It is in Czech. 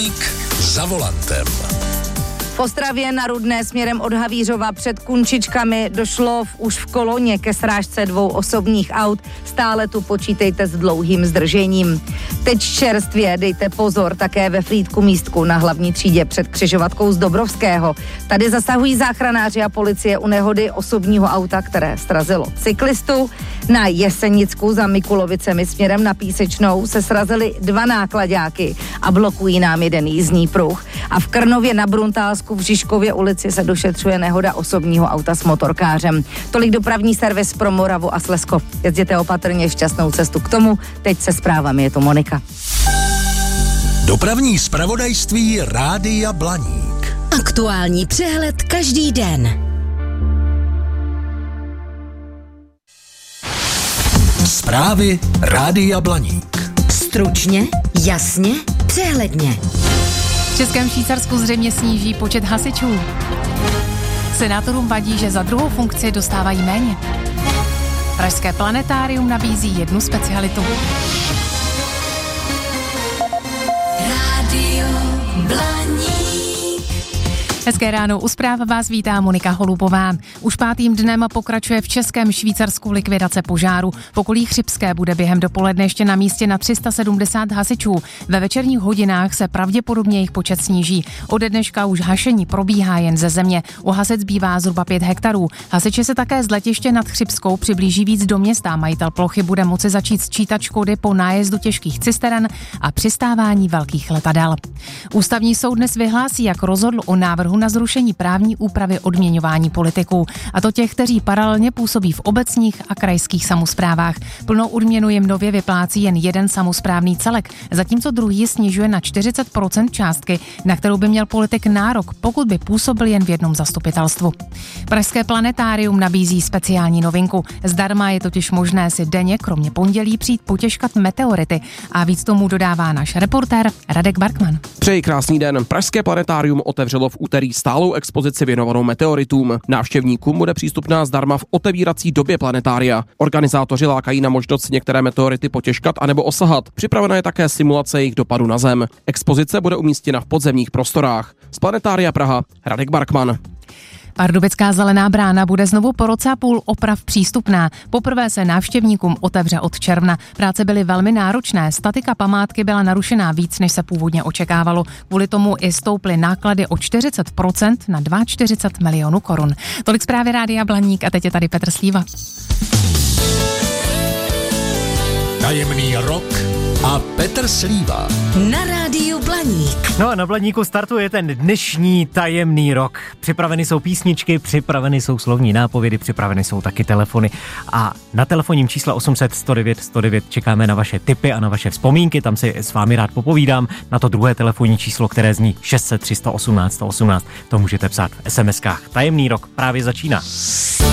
Blaník za volantem. V Ostravě na Rudné směrem od Havířova před Kunčičkami došlo už v koloně ke srážce 2 osobních aut. Stále tu počítejte s dlouhým zdržením. Teď čerstvě dejte pozor také ve Frýdku Místku na hlavní třídě před křižovatkou z Dobrovského. Tady zasahují záchranáři a policie u nehody osobního auta, které srazilo cyklistu. Na Jesenicku za Mikulovicemi směrem na Písečnou se srazily 2 náklaďáky a blokují nám jeden jízdní pruh. A v Krnově na Bruntálsku v Žižkově ulici se došetřuje nehoda osobního auta s motorkářem. Tolik dopravní servis pro Moravu a Slezsko. Jezděte opatrně, šťastnou cestu k tomu. Teď se zprávami je to Monika. Dopravní zpravodajství Rádia Blaník. Aktuální přehled každý den. Zprávy Rádia Blaník. Stručně, jasně, přehledně. V Českém Švýcarsku zřejmě sníží počet hasičů. Senátorům vadí, že za druhou funkci dostávají méně. Pražské planetárium nabízí jednu specialitu. Rádio Blaník. Hezké ráno, u zpráv vás vítá Monika Holubová. Už 5. dnem pokračuje v Českém Švýcarsku likvidace požáru. V okolí Chřibské bude během dopoledne ještě na místě na 370 hasičů. Ve večerních hodinách se pravděpodobně jejich počet sníží. Ode dneška už hašení probíhá jen ze země. U hasic zbývá zhruba 5 hektarů. Hasiči se také z letiště nad Chřibskou přiblíží víc do města. Majitel plochy bude moci začít sčítat škody po nájezdu těžkých cisteren a přistávání velkých letadel. Ústavní soud dnes vyhlásí, jak rozhodl o návrhu na zrušení právní úpravy odměňování politiků, a to těch, kteří paralelně působí v obecních a krajských samosprávách. Plnou odměnu jim nově vyplácí jen jeden samosprávný celek, zatímco druhý snižuje na 40% částky, na kterou by měl politik nárok, pokud by působil jen v jednom zastupitelstvu. Pražské planetárium nabízí speciální novinku. Zdarma je totiž možné si denně, kromě pondělí, přijít potěškat meteority. A víc tomu dodává náš reportér Radek Barkman. Přeji krásný den. Pražské planetárium otevřelo v úterý stálou expozici věnovanou meteoritům. Návštěvníkům bude přístupná zdarma v otevírací době planetária. Organizátoři lákají na možnost si některé meteority potěškat anebo osahat. Připravena je také simulace jejich dopadu na Zem. Expozice bude umístěna v podzemních prostorách. Z Planetária Praha Radek Barkman. Pardubická Zelená brána bude znovu po roce a půl oprav přístupná. Poprvé se návštěvníkům otevře od června. Práce byly velmi náročné. Statika památky byla narušená víc, než se původně očekávalo. Kvůli tomu i stouply náklady o 40% na 42 milionů korun. Tolik zprávy Rádia Blaník a teď je tady Petr Slíva. Tajemný rok a Petr Slíva. Na Rádiu Blaník. No a na Blaníku startuje ten dnešní tajemný rok. Připraveny jsou písničky, připraveny jsou slovní nápovědy, připraveny jsou taky telefony. A na telefonním čísle 800 109 109 čekáme na vaše tipy a na vaše vzpomínky. Tam si s vámi rád popovídám. Na to druhé telefonní číslo, které zní 600 318 118. To můžete psát v SMS-kách. Tajemný rok právě začíná.